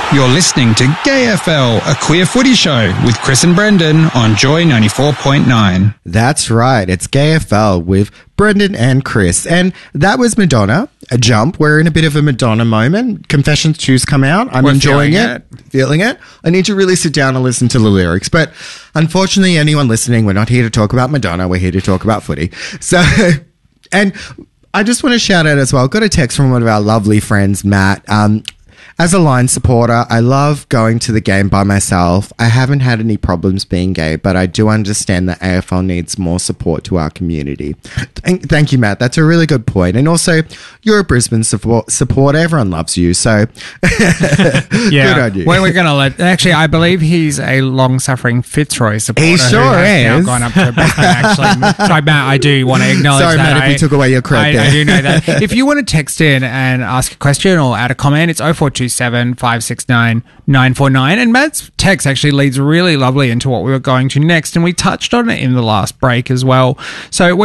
You're listening to Gay FL, a queer footy show with Chris and Brendan on Joy 94.9. That's right. It's Gay FL with Brendan and Chris. And that was Madonna, A Jump. We're in a bit of a Madonna moment. Confessions Tuesday come out. We're enjoying it. Feeling it. I need to really sit down and listen to the lyrics. But unfortunately, anyone listening, we're not here to talk about Madonna. We're here to talk about footy. So, and I just want to shout out as well. Got a text from one of our lovely friends, Matt. As a Lions supporter, I love going to the game by myself. I haven't had any problems being gay, but I do understand that AFL needs more support to our community. Thank you, Matt. That's a really good point. And also, you're a Brisbane supporter. Everyone loves you, so yeah. Good on you. Well, we're going to let... Actually, I believe he's a long-suffering Fitzroy supporter. He sure is. Now gone up to Brisbane, actually. Sorry, Matt, I do want to acknowledge that. Sorry, Matt, if we took away your credit there. I do know that. If you want to text in and ask a question or add a comment, it's 0427 569 949. And Matt's text actually leads really lovely into what we were going to next, and we touched on it in the last break as well. So